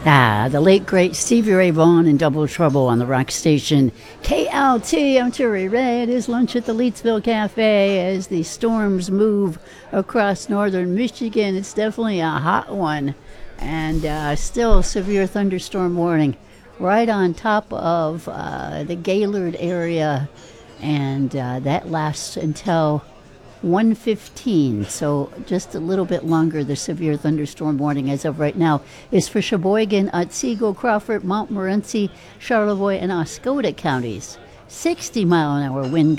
The late great Stevie Ray Vaughan in Double Trouble on the rock station KLT. I'm Terry Ray. It is lunch at the Leetsville Cafe as the storms move across northern Michigan. It's definitely a hot one, and still severe thunderstorm warning right on top of the Gaylord area, and that lasts until 1:15, so just a little bit longer. The severe thunderstorm warning as of right now is for Sheboygan, Otsego, Crawford, Montmorency, Charlevoix, and Oscoda counties. 60-mile-an-hour wind